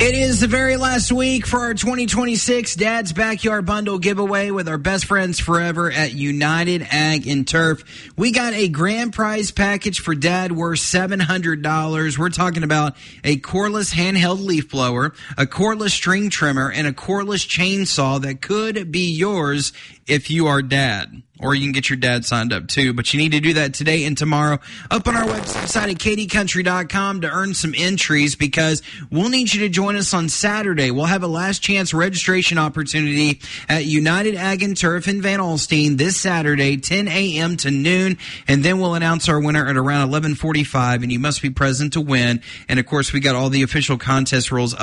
It is the very last week for our 2026 Dad's Backyard Bundle giveaway with our best friends forever at United Ag and Turf. We got a grand prize package for Dad worth $700. We're talking about a cordless handheld leaf blower, a cordless string trimmer, and a cordless chainsaw that could be yours if you are Dad. Or you can get your dad signed up too. But you need to do that today and tomorrow up on our website at kdcountry.com to earn some entries, because we'll need you to join us on Saturday. We'll have a last chance registration opportunity at United Ag and Turf in Van Alstyne this Saturday, 10 a.m. to noon. And then we'll announce our winner at around 11:45, and you must be present to win. And, of course, we got all the official contest rules